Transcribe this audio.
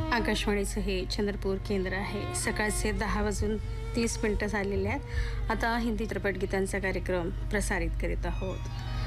आकाशवाणीचं हे चंद्रपूर केंद्र आहे. सकाळचे 10:30 झालेले आहेत. आता हिंदी चित्रपट गीतांचा कार्यक्रम प्रसारित करीत आहोत.